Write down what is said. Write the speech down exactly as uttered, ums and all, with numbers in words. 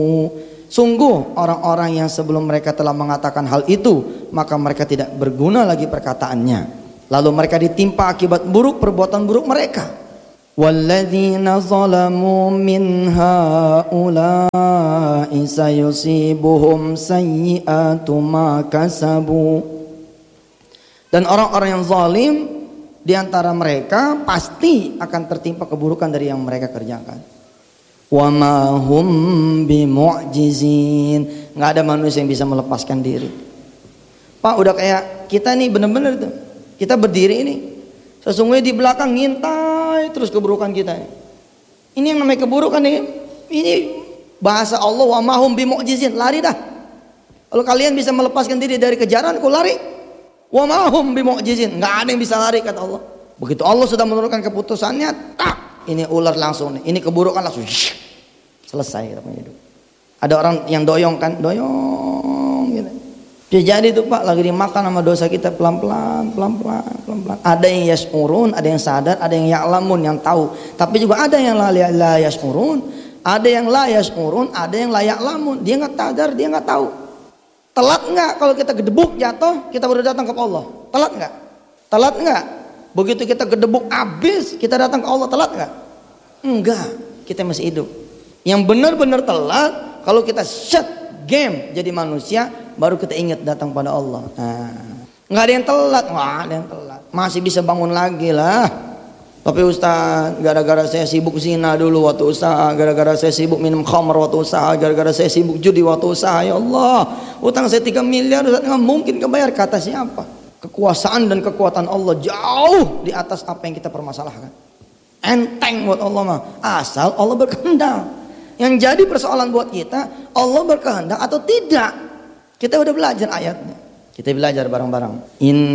Sungguh orang-orang yang sebelum mereka telah mengatakan hal itu, maka mereka tidak berguna lagi perkataannya. Lalu mereka ditimpa akibat buruk perbuatan buruk mereka. Walladzina zalamu min haula'i sayusibuhum sayyi'atu ma kasabu. Dan orang-orang yang zalim di antara mereka pasti akan tertimpa keburukan dari yang mereka kerjakan. Wa ma hum bimu'jizin. Nggak ada manusia yang bisa melepaskan diri. Pak, udah kayak kita nih, bener-bener tuh. Kita berdiri ini, sesungguhnya di belakang ngintai terus keburukan kita. Ini yang namanya keburukan nih. Ini bahasa Allah, wa ma hum bimu'jizin. Lari dah. Kalau kalian bisa melepaskan diri dari kejaran, kau lari. Wa ma hum bimu'jizin. Nggak ada yang bisa lari, kata Allah. Begitu Allah sudah menurunkan keputusannya, tak, ini ular langsung nih. Ini keburukan langsung shh, selesai kita punya hidup. Ada orang yang doyong kan, doyong gitu. Jadi itu Pak, lagi dimakan sama dosa kita pelan-pelan, pelan-pelan, pelan-pelan. Ada yang yasmurun, ada yang sadar, ada yang ya'lamun, yang tahu. Tapi juga ada yang la, la yasmurun, ada yang la yasmurun, ada yang la ya'lamun. Dia nggak sadar, dia nggak tahu. Telat nggak kalau kita gedebuk jatuh, kita baru datang ke Allah? Telat nggak? Telat nggak? Begitu kita gedebuk habis, kita datang ke Allah, telat nggak? Enggak, kita masih hidup. Yang benar-benar telat kalau kita shut game jadi manusia, baru kita ingat datang pada Allah. Nah, nggak ada yang telat, nggak ada yang telat, masih bisa bangun lagi lah. Tapi Ustaz, gara-gara saya sibuk zina dulu waktu usaha, gara-gara saya sibuk minum khamr waktu usaha, gara-gara saya sibuk judi waktu usaha, ya Allah, utang saya tiga miliar, Ustaz, nggak mungkin kebayar. Kata siapa? Kekuasaan dan kekuatan Allah jauh di atas apa yang kita permasalahkan. Enteng buat Allah mah, asal Allah berkehendak. Yang jadi persoalan buat kita, Allah berkehendak atau tidak. Kita udah belajar ayatnya, kita belajar bareng-bareng. In